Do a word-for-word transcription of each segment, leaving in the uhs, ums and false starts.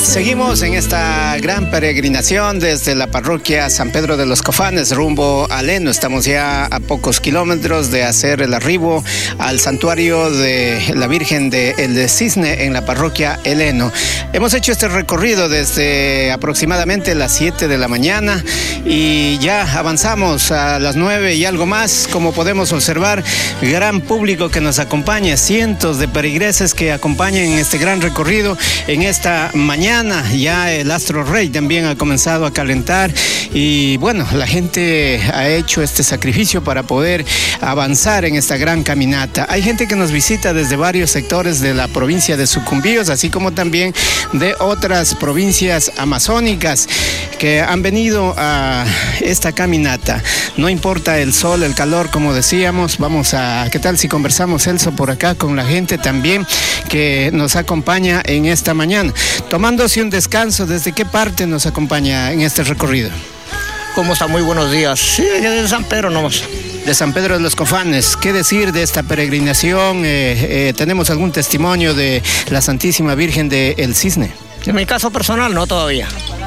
Seguimos en esta gran peregrinación desde la parroquia San Pedro de los Cofanes rumbo a Leno. Estamos ya a pocos kilómetros de hacer el arribo al santuario de la Virgen del Cisne en la parroquia Leno. Hemos hecho este recorrido desde aproximadamente las siete de la mañana y ya avanzamos a las nueve y algo más. Como podemos observar, gran público que nos acompaña, cientos de peregrinos que acompañan en este gran recorrido en esta mañana. Ya el Astro Rey también ha comenzado a calentar y bueno, la gente ha hecho este sacrificio para poder avanzar en esta gran caminata. Hay gente que nos visita desde varios sectores de la provincia de Sucumbíos, así como también de otras provincias amazónicas que han venido a esta caminata. No importa el sol, el calor, como decíamos. Vamos a, ¿qué tal si conversamos, Celso, por acá con la gente también que nos acompaña en esta mañana? Tomándose un descanso, ¿desde qué parte nos acompaña en este recorrido? ¿Cómo está? Muy buenos días. Sí, de San Pedro nomás. De San Pedro de los Cofanes. ¿Qué decir de esta peregrinación? Eh, eh, ¿Tenemos algún testimonio de la Santísima Virgen del Cisne? En mi caso personal, no todavía.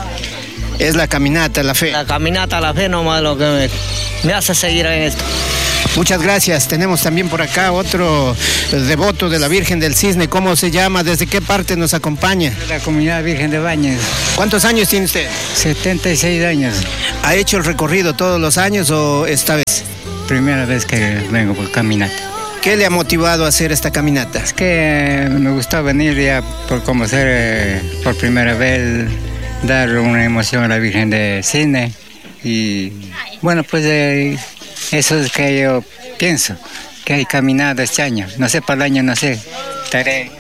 Es la caminata, la fe. La caminata, la fe nomás lo que me, me hace seguir en esto. Muchas gracias. Tenemos también por acá otro devoto de la Virgen del Cisne. ¿Cómo se llama? ¿Desde qué parte nos acompaña? De la comunidad Virgen de Baños. ¿Cuántos años tiene usted? setenta y seis años. ¿Ha hecho el recorrido todos los años o esta vez? Primera vez que vengo por caminata. ¿Qué le ha motivado a hacer esta caminata? Es que me gustó venir ya por conocer eh, por primera vez, dar una emoción a la Virgen del Cisne. Y bueno, pues eh, eso es que yo pienso, que hay caminada este año. No sé, para el año no sé, estaré,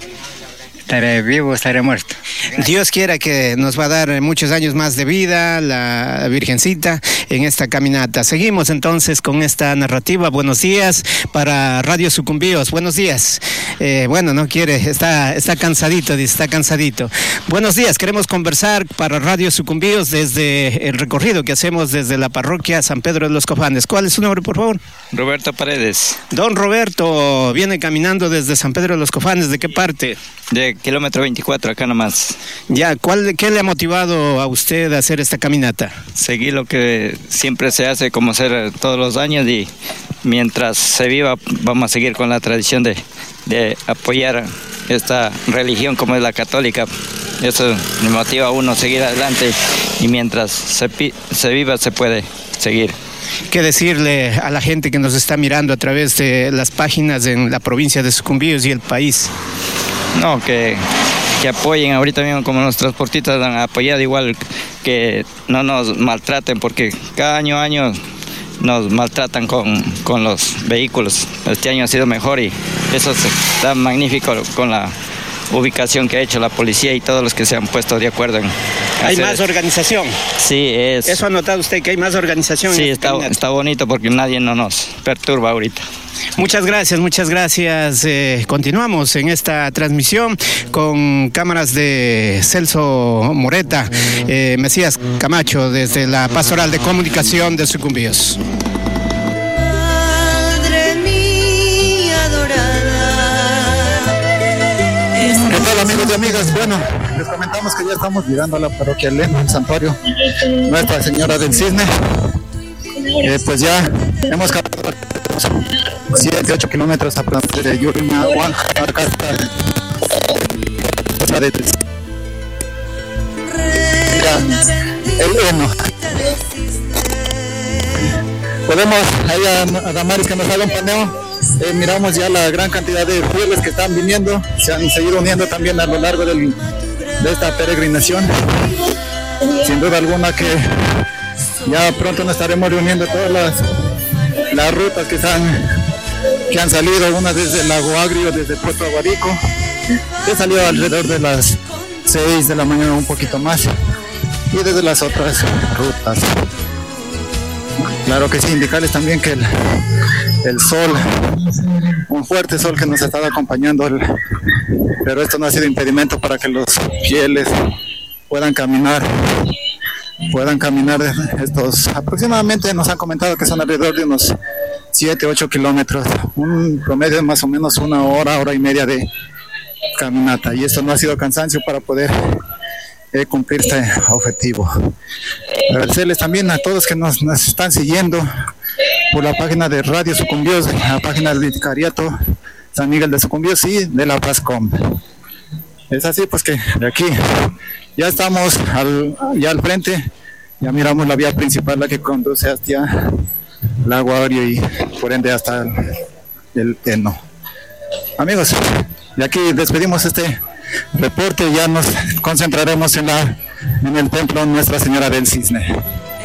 estaré vivo, estaré muerto. Dios quiera que nos va a dar muchos años más de vida la Virgencita en esta caminata. Seguimos entonces con esta narrativa. Buenos días para Radio Sucumbíos. Buenos días. Eh, bueno, no quiere, está, está cansadito, dice, está cansadito. Buenos días, queremos conversar para Radio Sucumbíos desde el recorrido que hacemos desde la parroquia San Pedro de los Cofanes. ¿Cuál es su nombre, por favor? Roberto Paredes. Don Roberto, viene caminando desde San Pedro de los Cofanes. ¿De qué parte? De kilómetro veinticuatro, acá nomás. Ya, ¿cuál, ¿qué le ha motivado a usted a hacer esta caminata? Seguir lo que siempre se hace, como hacer todos los años, y mientras se viva vamos a seguir con la tradición de, de apoyar esta religión como es la católica. Eso le motiva a uno a seguir adelante y mientras se, se viva se puede seguir. ¿Qué decirle a la gente que nos está mirando a través de las páginas en la provincia de Sucumbíos y el país? No, que, que apoyen ahorita mismo como los transportistas han apoyado, igual que no nos maltraten, porque cada año año nos maltratan con, con los vehículos. Este año ha sido mejor y eso está magnífico con la ubicación que ha hecho la policía y todos los que se han puesto de acuerdo en ¿Hay hacer... más organización? Sí, es... ¿Eso ha notado usted, que hay más organización? Sí, en está, está bonito porque nadie no nos perturba ahorita. Muchas gracias, muchas gracias. Eh, continuamos en esta transmisión con cámaras de Celso Moreta, eh, Mesías Camacho, desde la Pastoral de Comunicación de Sucumbíos. Madre mía adorada. ¿Qué tal, amigos y amigas? Bueno, les comentamos que ya estamos llegando a la parroquia Leno, el santuario Nuestra Señora del Cisne. Eh, pues ya hemos caminado siete, ocho kilómetros a partir de Yurima, acá está el Leno. Podemos, ahí a, a Damaris que nos haga un paneo. Eh, miramos ya la gran cantidad de fieles que están viniendo, se han seguido uniendo también a lo largo del, de esta peregrinación. Sin duda alguna que ya pronto nos estaremos reuniendo todas las, las rutas que, están, que han salido, unas desde el Lago Agrio, desde Puerto Aguarico, que salió alrededor de las seis de la mañana, un poquito más, y desde las otras rutas. Claro que sí, indicarles también que el, el sol, un fuerte sol que nos ha estado acompañando, el, pero esto no ha sido impedimento para que los fieles puedan caminar, puedan caminar estos, aproximadamente nos han comentado que son alrededor de unos siete, ocho kilómetros, un promedio de más o menos una hora, hora y media de caminata, y esto no ha sido cansancio para poder eh, cumplir este objetivo. Agradecerles también a todos que nos, nos están siguiendo por la página de Radio Sucumbíos, la página del Vicariato San Miguel de Sucumbíos y de La Paz.com. Es así pues que de aquí ya estamos al, ya al frente, ya miramos la vía principal, la que conduce hacia Lago Ario y por ende hasta el, el Teno. Amigos, y aquí despedimos este reporte, ya nos concentraremos en, la, en el templo Nuestra Señora del Cisne.